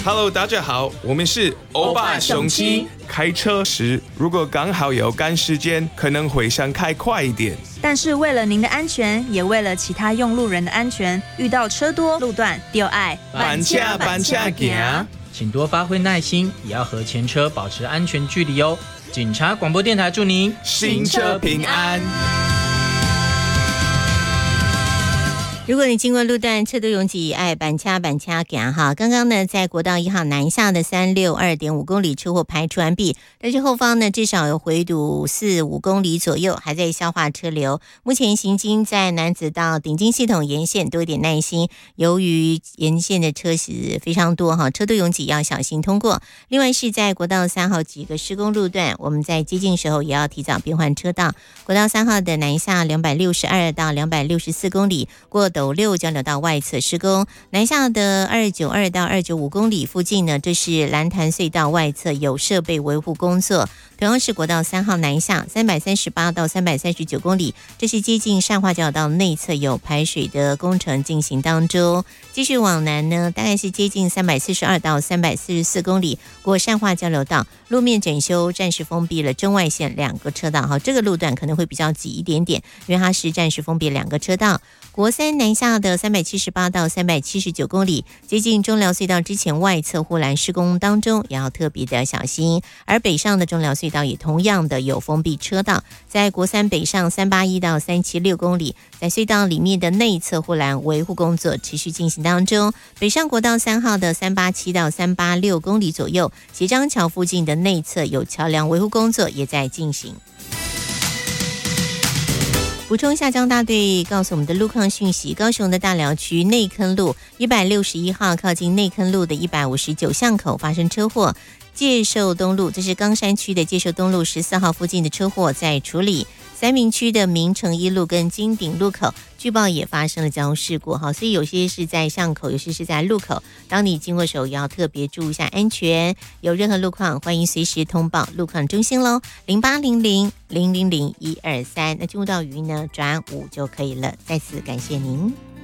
Hello， 大家好，我们是欧巴雄鸡。开车时如果刚好有赶时间，可能会想开快一点。 但是为了您的安全，也为了其他用路人的安全，遇到车多路段就爱慢车行。 请多发挥耐心，也要和前车保持安全距离哦。警察广播电台祝您行车平安。 如果你经过路段车多拥挤，爱板掐行哈。刚刚呢，在国道1号南下的362.5公里车祸排除完毕，但是后方呢至少有回堵4-5公里左右，还在消化车流。目前行经在楠梓到顶金系统沿线多一点耐心，由于沿线的车是非常多哈，车多拥挤要小心通过。另外是在国道3号几个施工路段，我们在接近时候也要提早变换车道。国道3号的南下262到264公里过斗六交流道外侧施工，南下的292到295公里附近呢，这是蓝潭隧道外侧有设备维护工作。同样是国道3号南下338到339公里，这是接近善化交流道内侧有排水的工程进行当中。继续往南呢，大概是接近342到344公里，过善化交流道路面整修，暂时封闭了中外线2个车道。好，这个路段可能会比较挤一点点，因为它是暂时封闭2个车道。国3南下的378到379公里，接近中寮隧道之前外侧护栏施工当中，也要特别的小心。而北上的中寮隧道也同样的有封闭车道，在国3北上381到376公里，在隧道里面的内侧护栏维护工作持续进行当中。北上国道3号的387到386公里左右，斜张桥附近的内侧有桥梁维护工作也在进行。补充一下，交大队告诉我们的路况讯息：高雄的大寮区内坑路161号靠近内坑路的159巷口发生车祸，介寿东路，这是冈山区的介寿东路14号附近的车祸在处理。三民区的明诚一路跟金鼎路口据报也发生了交通事故，所以有些是在巷口，有些是在路口，当你经过的时候也要特别注意一下安全。有任何路况欢迎随时通报路况中心咯，0800-000-123。那进入到语音呢转5就可以了。再次感谢您。